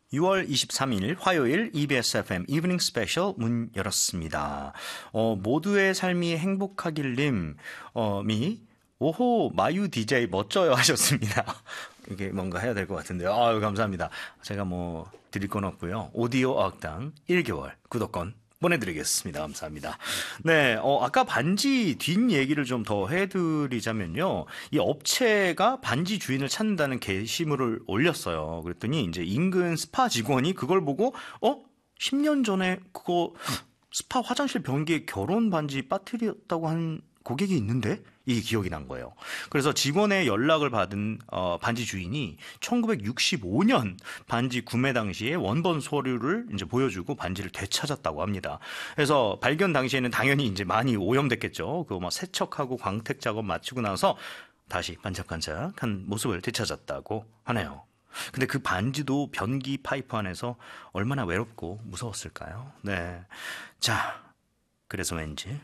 6월 23일 화요일 EBS FM 이브닝 스페셜 문 열었습니다. 모두의 삶이 행복하길님이 오호 마유 DJ 멋져요 하셨습니다. 이게 뭔가 해야 될 것 같은데요. 아유 감사합니다. 제가 뭐 드릴 건 없고요. 오디오 어학당 1개월 구독권 보내드리겠습니다. 감사합니다. 네, 아까 반지 뒷 얘기를 좀 더 해드리자면요. 이 업체가 반지 주인을 찾는다는 게시물을 올렸어요. 그랬더니 이제 인근 스파 직원이 그걸 보고 10년 전에 그거 스파 화장실 변기에 결혼 반지 빠뜨렸다고 한 고객이 있는데 이게 기억이 난 거예요. 그래서 직원의 연락을 받은 반지 주인이 1965년 반지 구매 당시에 원본 서류를 이제 보여주고 반지를 되찾았다고 합니다. 그래서 발견 당시에는 당연히 이제 많이 오염됐겠죠. 그거 막 세척하고 광택 작업 마치고 나서 다시 반짝반짝한 모습을 되찾았다고 하네요. 근데 그 반지도 변기 파이프 안에서 얼마나 외롭고 무서웠을까요? 네. 자, 그래서 왠지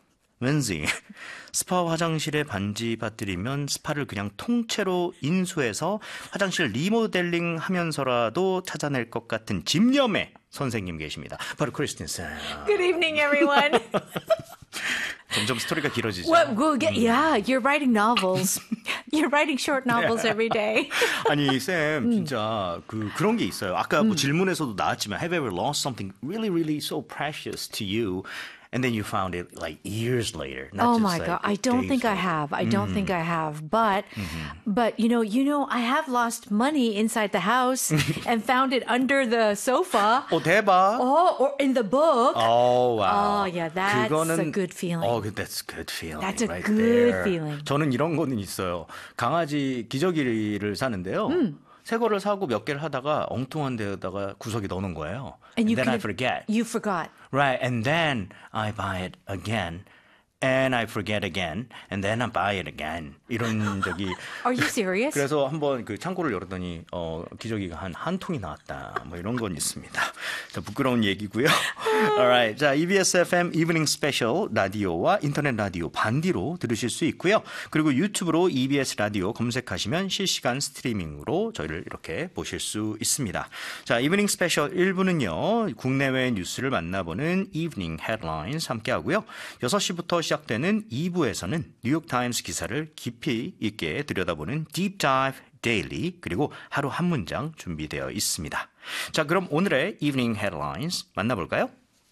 스파 화장실에 반지 빠뜨리면 스파를 그냥 통째로 인수해서 화장실 리모델링 하면서라도 찾아낼 것 같은 집념의 선생님 계십니다. 바로 크리스틴 쌤. Good evening, everyone. 점점 스토리가 길어지죠. Yeah, you're writing novels. You're writing short novels every day. 아니 쌤 진짜 그런 게 있어요. 아까 뭐 질문에서도 나왔지만 Have you ever lost something really, really so precious to you? And then you found it like years later. Not Oh just my like God. I don't think I have. I don't think I have. But you know, I have lost money inside the house and found it under the sofa. 대박. Or in the book. Oh, wow. Oh, yeah, that's a good feeling. That's a good feeling. That's a right good there. feeling. 저는 이런 거는 있어요. 강아지 기저귀를 사는데요. 새 거를 사고 몇 개를 하다가 엉뚱한 데다가 구석에 넣는 거예요. And then I forget. You forgot. Right, and then I buy it again. And I forget again, and then I buy it again. 이런 적이. Are you serious? 그래서 한번 그 창고를 열었더니 기저귀가 한 통이 나왔다. 뭐 이런 건 있습니다. 자, 부끄러운 얘기고요. Alright, 자 EBS FM 이브닝 스페셜 라디오와 인터넷 라디오 반디로 들으실 수 있고요. 그리고 유튜브로 EBS 라디오 검색하시면 실시간 스트리밍으로 저희를 이렇게 보실 수 있습니다. 자, 이브닝 스페셜 1부는요. 국내외 뉴스를 만나보는 이브닝 헤드라인스 함께하고요. 6시부터 시작되는 2부에서는 뉴욕타임스 기사를 깊이 있게 들여다보는 Deep Dive Daily 그리고 하루 한 문장 준비되어 있습니다. 자, 그럼 오늘의 Evening Headlines 만나볼까요?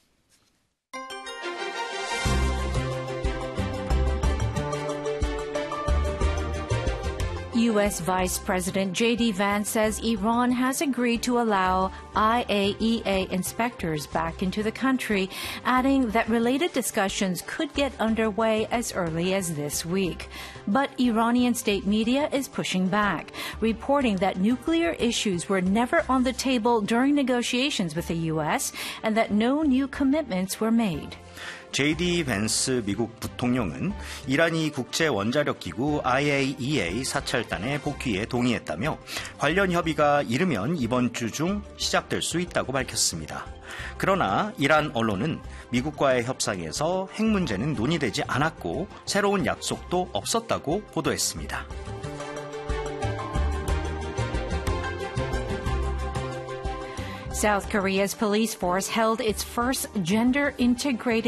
U.S. Vice President J.D. Vance says Iran has agreed to allow IAEA inspectors back into the country, adding that related discussions could get underway as early as this week. But Iranian state media is pushing back, reporting that nuclear issues were never on the table during negotiations with the U.S. and that no new commitments were made. J.D. 밴스 미국 부통령은 이란이 국제원자력기구 IAEA 사찰단의 복귀에 동의했다며 관련 협의가 이르면 이번 주 중 시작될 수 있다고 밝혔습니다. 그러나 이란 언론은 미국과의 협상에서 핵 문제는 논의되지 않았고 새로운 약속도 없었다고 보도했습니다. South Korea's police force held its first gender-integrated